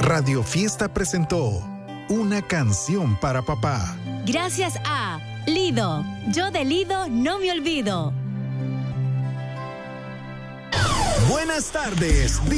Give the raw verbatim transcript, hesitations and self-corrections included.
Radio Fiesta presentó Una canción para papá. Gracias a Lido. Yo de Lido no me olvido. Buenas tardes.